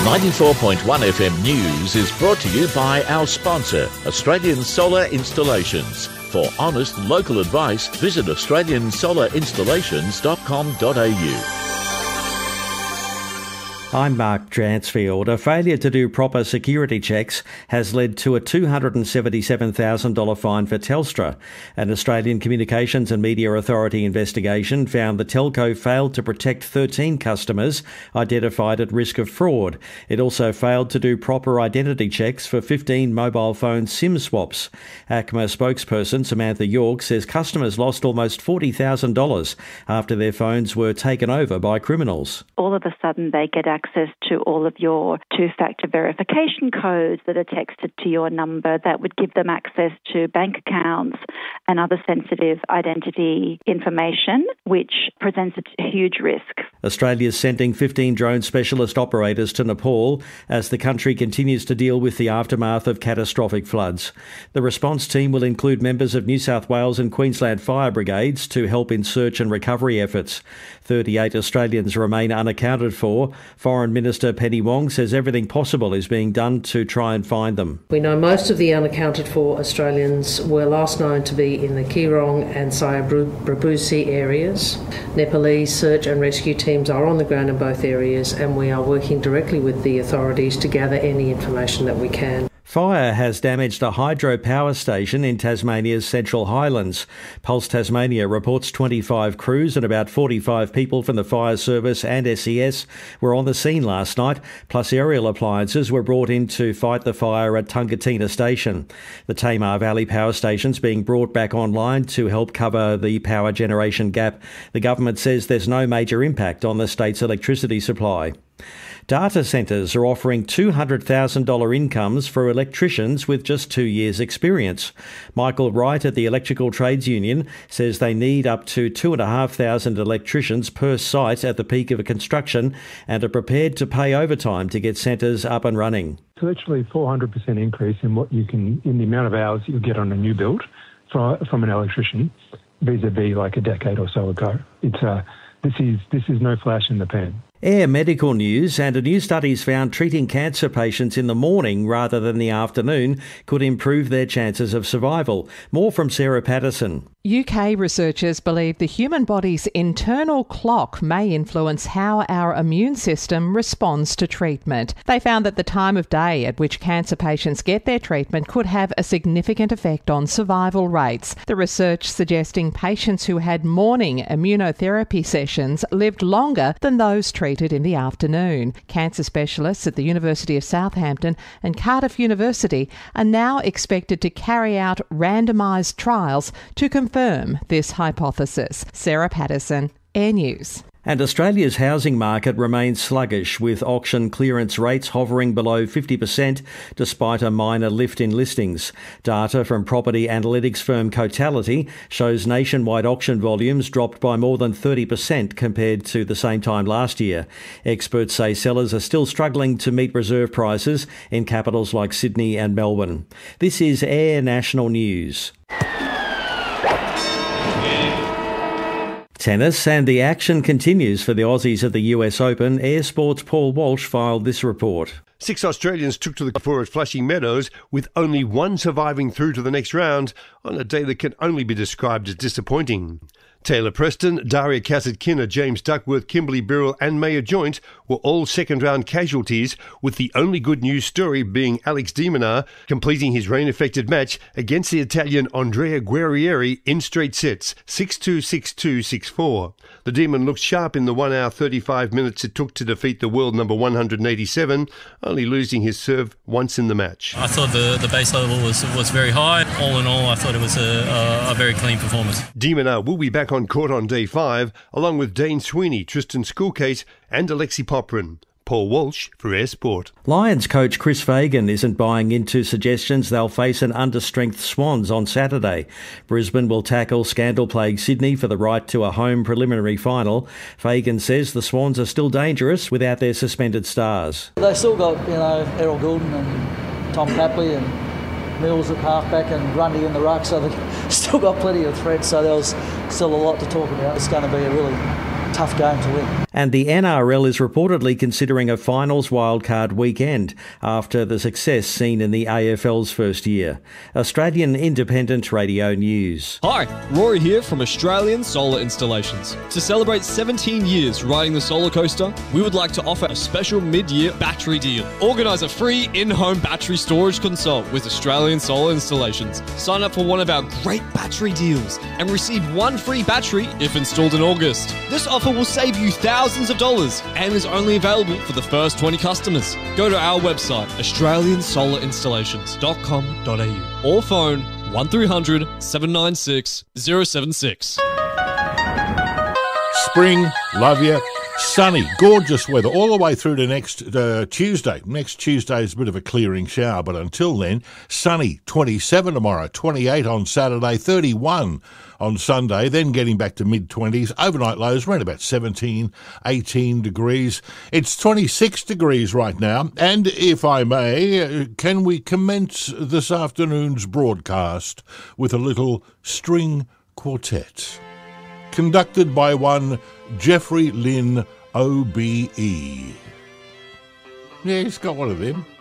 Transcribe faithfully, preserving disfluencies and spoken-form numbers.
ninety-four point one F M News is brought to you by our sponsor, Australian Solar Installations. For honest local advice, visit australian solar installations dot com dot a u. I'm Mark Dransfield. A failure to do proper security checks has led to a two hundred seventy-seven thousand dollars fine for Telstra. An Australian Communications and Media Authority investigation found the telco failed to protect thirteen customers identified at risk of fraud. It also failed to do proper identity checks for fifteen mobile phone SIM swaps. A C M A spokesperson Samantha York says customers lost almost forty thousand dollars after their phones were taken over by criminals. All of a sudden they get access to all of your two-factor verification codes that are texted to your number that would give them access to bank accounts and other sensitive identity information, which presents a huge risk. Australia's sending fifteen drone specialist operators to Nepal as the country continues to deal with the aftermath of catastrophic floods. The response team will include members of New South Wales and Queensland fire brigades to help in search and recovery efforts. thirty-eight Australians remain unaccounted for. Foreign Minister Penny Wong says everything possible is being done to try and find them. We know most of the unaccounted for Australians were last known to be in the Keerong and Sayabrabusi areas. Nepalese search and rescue teams are on the ground in both areas, and we are working directly with the authorities to gather any information that we can. Fire has damaged a hydropower station in Tasmania's Central Highlands. Pulse Tasmania reports twenty-five crews and about forty-five people from the fire service and S E S were on the scene last night, plus aerial appliances were brought in to fight the fire at Tungatina Station. The Tamar Valley power station's being brought back online to help cover the power generation gap. The government says there's no major impact on the state's electricity supply. Data centres are offering two hundred thousand dollars incomes for electricians with just two years' experience. Michael Wright at the Electrical Trades Union says they need up to two thousand five hundred electricians per site at the peak of a construction and are prepared to pay overtime to get centres up and running. It's literally four hundred percent increase in what you can, in the amount of hours you'll get on a new build from, from an electrician vis-a-vis like a decade or so ago. It's uh, this is this is no flash in the pan. Air medical news, and a new study's found treating cancer patients in the morning rather than the afternoon could improve their chances of survival. More from Sarah Patterson. U K researchers believe the human body's internal clock may influence how our immune system responds to treatment. They found that the time of day at which cancer patients get their treatment could have a significant effect on survival rates. The research suggesting patients who had morning immunotherapy sessions lived longer than those treated in the afternoon. Cancer specialists at the University of Southampton and Cardiff University are now expected to carry out randomised trials to confirm this hypothesis. Sarah Patterson, Air News. And Australia's housing market remains sluggish, with auction clearance rates hovering below fifty percent despite a minor lift in listings. Data from property analytics firm Cotality shows nationwide auction volumes dropped by more than thirty percent compared to the same time last year. Experts say sellers are still struggling to meet reserve prices in capitals like Sydney and Melbourne. This is Air National News. Tennis, and the action continues for the Aussies at the U S Open. Air Sport's Paul Walsh filed this report. Six Australians took to the floor at Flushing Meadows, with only one surviving through to the next round on a day that can only be described as disappointing. Taylor Preston, Daria Kasatkina, James Duckworth, Kimberly Birrell and Maya Joint were all second-round casualties, with the only good news story being Alex de Minaur completing his rain-affected match against the Italian Andrea Guerrieri in straight sets, six two, six two, six four. The Demon looked sharp in the one hour thirty-five minutes it took to defeat the world number one hundred eighty-seven, only losing his serve once in the match. I thought the, the base level was was very high. All in all, I thought it was a, a, a very clean performance. De Minaur will be back on court on day five, along with Dane Sweeney, Tristan Schoolcase and Alexi Poprin. Paul Walsh for Air Sport. Lions coach Chris Fagan isn't buying into suggestions they'll face an understrength Swans on Saturday. Brisbane will tackle scandal-plagued Sydney for the right to a home preliminary final. Fagan says the Swans are still dangerous without their suspended stars. They still got, you know, Errol Goulden and Tom Capley and Mills at halfback and Grundy in the ruck, so they've still got plenty of threats, so there was still a lot to talk about. It's going to be a really tough game to win. And the N R L is reportedly considering a finals wildcard weekend after the success seen in the A F L's first year. Australian Independent Radio News. Hi, Rory here from Australian Solar Installations. To celebrate seventeen years riding the solar coaster, we would like to offer a special mid-year battery deal. Organise a free in-home battery storage consult with Australian Solar Installations. Sign up for one of our great battery deals and receive one free battery if installed in August. This offer will save you thousands of dollars and is only available for the first twenty customers. Go to our website, australian solar installations dot com dot a u or phone one three hundred, seven nine six, zero seven six. Spring, love you. Sunny, gorgeous weather all the way through to next uh, Tuesday. Next Tuesday is a bit of a clearing shower, but until then, sunny, twenty-seven tomorrow, twenty-eight on Saturday, thirty-one on Sunday, then getting back to mid-twenties. Overnight lows around about seventeen, eighteen degrees. It's twenty-six degrees right now. And if I may, can we commence this afternoon's broadcast with a little string quartet? Conducted by one Jeffrey Lynn O B E. Yeah, he's got one of them.